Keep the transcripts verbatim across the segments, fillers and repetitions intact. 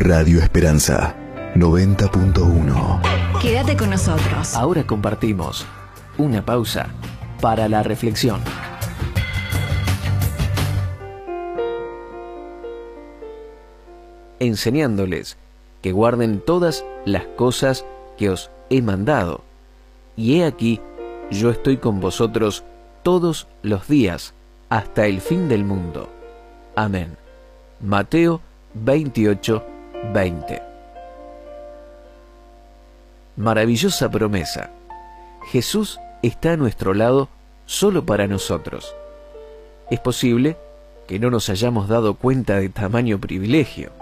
Radio Esperanza noventa punto uno. Quédate con nosotros. Ahora compartimos una pausa para la reflexión. Enseñándoles que guarden todas las cosas que os he mandado. Y he aquí, yo estoy con vosotros todos los días, hasta el fin del mundo. Amén. Mateo veintiocho, veinte. Maravillosa promesa. Jesús está a nuestro lado solo para nosotros. Es posible que no nos hayamos dado cuenta de tamaño privilegio.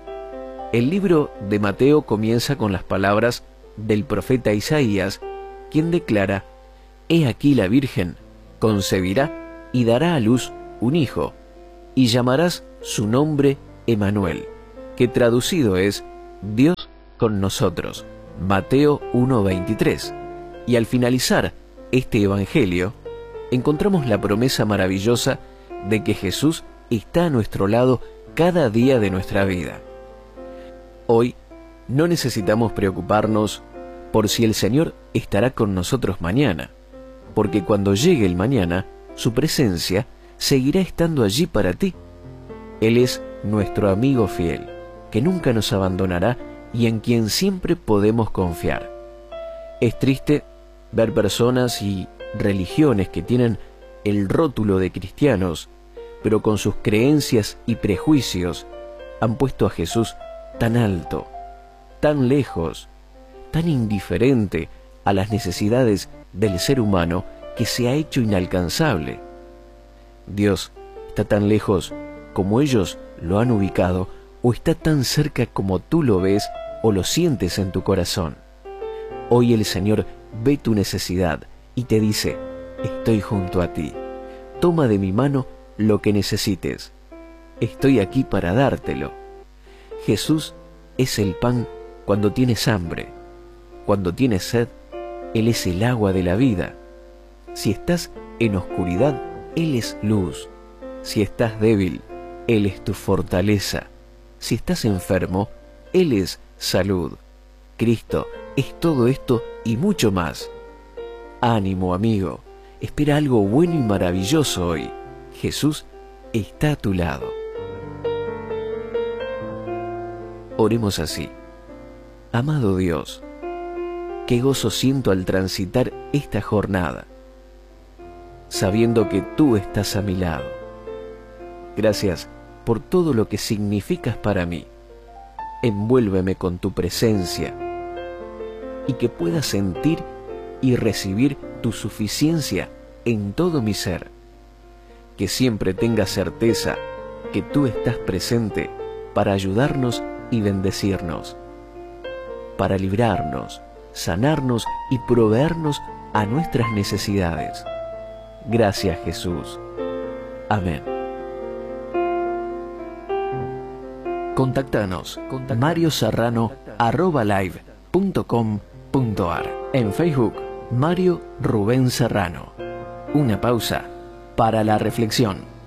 El libro de Mateo comienza con las palabras del profeta Isaías, quien declara: He aquí la Virgen concebirá y dará a luz un hijo, y llamarás su nombre Emanuel, que traducido es Dios con nosotros. Mateo uno, veintitrés. Y al finalizar este evangelio, encontramos la promesa maravillosa de que Jesús está a nuestro lado cada día de nuestra vida. Hoy no necesitamos preocuparnos por si el Señor estará con nosotros mañana, porque cuando llegue el mañana, su presencia seguirá estando allí para ti. Él es nuestro amigo fiel, que nunca nos abandonará y en quien siempre podemos confiar. Es triste ver personas y religiones que tienen el rótulo de cristianos, pero con sus creencias y prejuicios han puesto a Jesús tan alto, tan lejos, tan indiferente a las necesidades del ser humano que se ha hecho inalcanzable. Dios está tan lejos como ellos lo han ubicado, o está tan cerca como tú lo ves o lo sientes en tu corazón. Hoy el Señor ve tu necesidad y te dice: estoy junto a ti. Toma de mi mano lo que necesites. Estoy aquí para dártelo. Jesús es el pan cuando tienes hambre. Cuando tienes sed, Él es el agua de la vida. Si estás en oscuridad, Él es luz. Si estás débil, Él es tu fortaleza. Si estás enfermo, Él es salud. Cristo es todo esto y mucho más. Ánimo, amigo. Espera algo bueno y maravilloso hoy. Jesús está a tu lado. Oremos así. Amado Dios, qué gozo siento al transitar esta jornada, sabiendo que tú estás a mi lado. Gracias por todo lo que significas para mí. Envuélveme con tu presencia y que pueda sentir y recibir tu suficiencia en todo mi ser. Que siempre tenga certeza que tú estás presente para ayudarnos y bendecirnos, para librarnos, sanarnos y proveernos a nuestras necesidades. Gracias, Jesús. Amén. Contactanos con mario serrano arroba live punto com punto ar. En Facebook, Mario Rubén Serrano. Una pausa para la reflexión.